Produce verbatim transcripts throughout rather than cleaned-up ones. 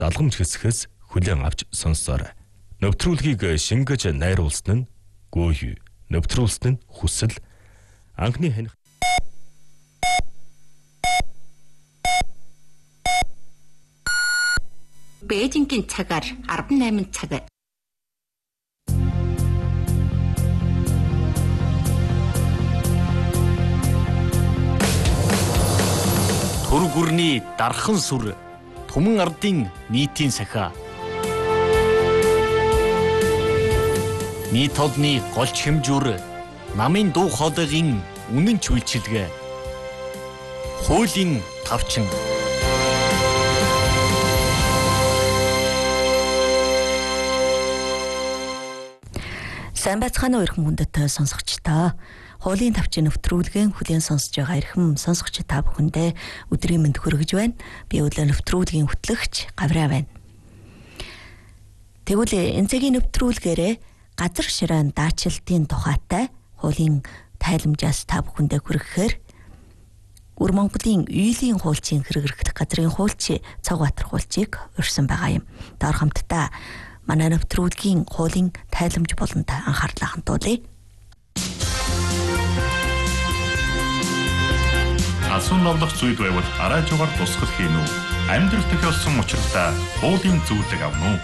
далгамж хэсгээс хүлээн авч сонссоорой. Нэвтрүүлгийг шингэж найруулсан нь гүйе, нэвтрүүлсэн нь хүсэл, анхны ханих Бээжингийн цагаар арван найман цаг. Түр гүрний дархан сүр, Түмэн ардын нийтийн сахиа. Нийт олны голч хэмжүүр, намын дуу хоолойгийн үнэн ч үйлчилгээ. Хуулийн тавчин. Сайн байцгаана уу эрхэм хүндэт сонсогчдоо. Хуулийн тавчин нэвтрүүлгийн хүлээн сонсож байгаа эрхэм сонсогч та бүхэндээ өдрийн мэнд хүргэж байна. Би өглөө нэвтрүүлгийн хөтлөгч Гавраа байна. Тэгвэл энэ цагийн нэвтрүүлгээрээ газар шираан даачилтын тухайтай хуулийн тайламжаас та бүхэндээ хүргэхээр Өр Монголын үйлийн хуульчийн хэрэгэрх газрын хуульч Цагбаатар хуульчийг урьсан байгаа юм. Доор хамтдаа манай нэвтрүүлгийн хуулийн тайламж болонд анхаарлаа хандуулъя. Асуун новлох зүйл байвал арай жугаар тусгал хийн үү? Амьдрал тохиолсон учиртай хуулийн зөвлөг авна уу?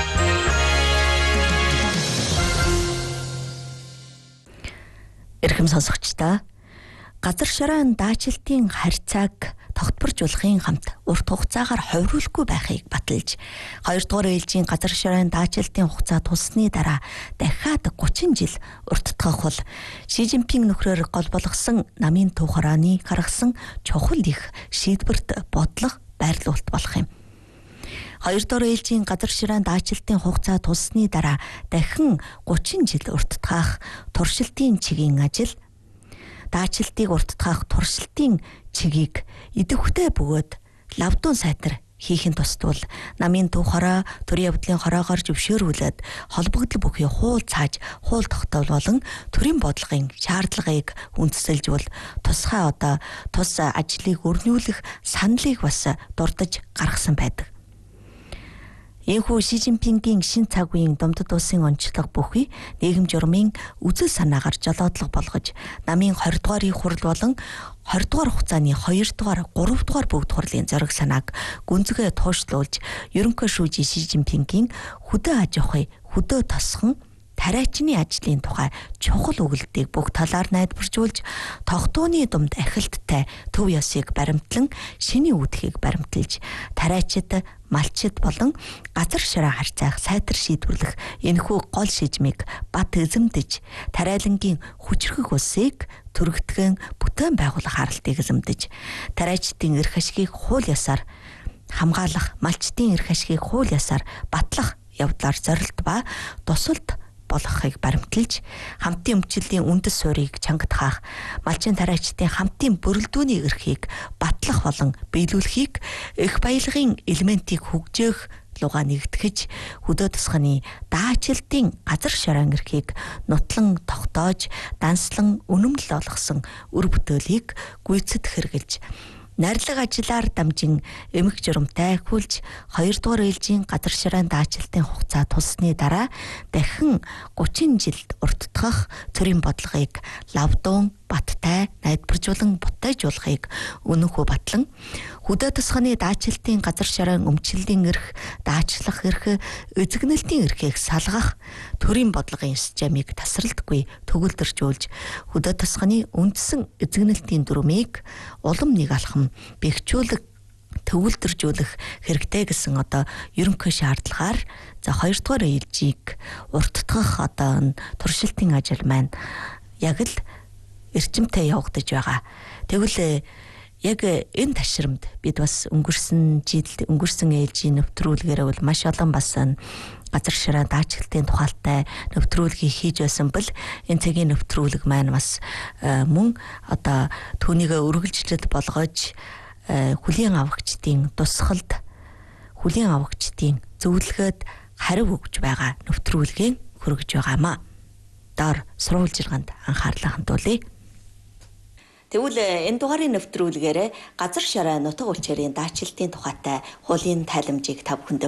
Эрхэм сонсогчдоо, газар шираан даачилтын харьцааг тогтворжуулахын хамт урт хугацаагаар ховируулахгүй байхыг баталж, хоёрдугаар ээлжийн газар шираан даачилтын хугацаа тулсны дараа дахиад гучин жил урттгах бол Ши Жинпинг нөхрөөр гол болгосон намын төв хурааны гаргасан чухал их шийдвэрт бодлого байрлуулалт болох юм. Хоёрдугаар ээлжийн газар шираан даачилтын хугацаа тулсны дараа дахин гучин жил урттгах туршилтын чигийн ажил, даачилтыг урттгах туршилтын чигийг идэвхтэй бөгөөд лавдун сайтар хийхин тусдвал намын төв хороо, төрийн явдлын хороогоор зөвшөөрүүлээд холбогдол бүхий хуул цааж, хуул тогтоол болон төрийн бодлогын шаардлагыг үндэслэлжүүл тусгай одоо тус ажлыг өрнүүлэх саналыг бас дурдж гаргасан байдаг. Энэхүү Ши Жинпингийн шин цаг үеийн Думдад улсын онцлог бүхий нийгэм журмын үзэл санаагаар жолоодлого болгож, намын двадцать дугаарыг хурал болон двадцать дугаар хугацааны хоёр дугаар, гурав дугаар бүгд хурлын зориг санааг гүнзгий туушлуулж, ерөнхий шүүжийн Ши Жинпингийн хөдөө аж ахуй, хөдөө тосхон тариачны ажлын тухай чухал өгүүлбэрийг бүх талаар найдваржуулж, тогтооны думд ахилттай төв ёсыг баримтлан шиний үүдхийг баримталж, тариачид, малчид болон газар шираа харьцаах сайтар шийдвэрлэх энэхүү гол шижмийг бат эзэмдэж, тариалангийн хүчрхэг улсыг төрөгдгөн бүтээн байгуулах харалтыг эзэмдэж, тариачдын эрх ашгийг хууль ёсоор хамгаалах, малчдын эрх ашгийг хууль ёсоор батлах явдлаар зорилт ба тусалд болгохыг баримталж, хамтын өмчлөлийн үндэс суурийг чангатгаах, малчин тариачдын хамтын бүрэлдүүний эрхийг батлах болон биелүүлэхийг их баялагын элементийг хөгжөөх луга нэгтгэж, хөдөө тосгоны даачилтын газар шираан эрхийг нутлан тогтоож, данслан үнэмлэл олгосон үр бүтээлийг гүйцэд хэрэгжилж, найрлаг ажиллаар дамжин эмх журамтай хүлж, хоёрдугаар ээлжийн газар шираан даачилтын хугацаа тулсны дараа дахин гучин жилд урттгах төрийн бодлогыг лавдун, баттай найдваржуулан бутайжуулахыг өнөөхөө батлан, хөдөө тосгоны даачилтын газар шираан өмчлөлийн эрх, даачлах эрх, эзэгнэлтийн эрхийг салгах төрийн бодлогын системийг тасралтгүй төгөлдржүүлж, хөдөө тосгоны үндсэн эзэгнэлтийн дүрмийг улам нэг алхам бэхжүүлэг, төвлөржүүлэх хэрэгтэй гэсэн одоо ерөнхий шаардлагаар за хоёрдугаар ээлжийг урттгах одоо туршилтын ажил маань яг л эрчимтэй явагдаж байгаа. Тэгвэл яг энэ ташрамд бид бас өнгөрсөн жил, өнгөрсөн ээлжийн нэвтрүүлгээр бол маш олон бас газар шираа даачилтын тухайтай нэвтрүүлгийг хийж байсан бол энэ цагийн нэвтрүүлэг маань бас мөн одоо түүнийг үргэлжлэлт болгож хүлийн авагчдын тусгалд, хүлийн авагчдын зөвлөгөөд хариу өгж байгаа нэвтрүүлгийн хүргэж байгаамаа. Доор сурвалжирганд анхаарлаа хандуулъя. Тэгвэл энэ дугаарын нэвтрүүлгээр газар шараа нутаг улчирын даачилтын тухайтай хуулийн тайламжийг та бүхэнд